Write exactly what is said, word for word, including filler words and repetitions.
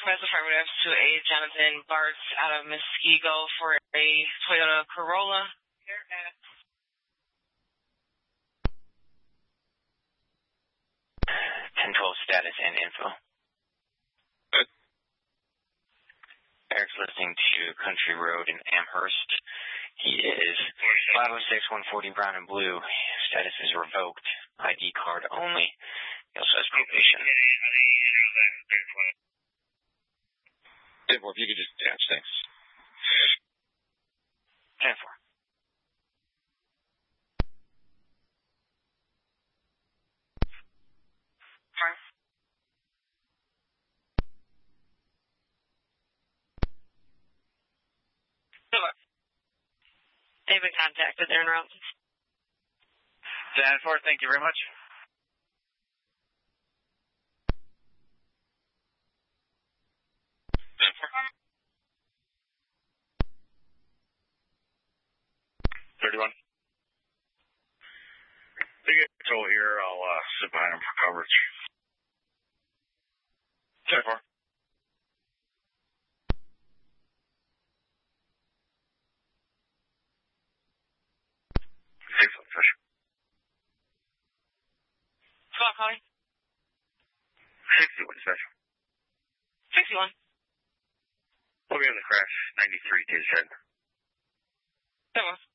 Request affirmative to a Jonathan Bart out of Muskego for a Toyota Corolla. ten twelve status and info. Eric's listening to Country Road in Amherst. He is five oh six one forty brown and blue. Status is revoked. I D card only. He also has probation. ten four, if you could just attach, thanks. ten four. They've been contacted. They're en route. ten four, thank you very much. thirty-one. They get control here. I'll uh, sit behind him for coverage. ten four. six one, Fisher. Squad calling. sixty-one, Special. sixty-one. We'll be on the crash. ninety-three, Tuesday. seven.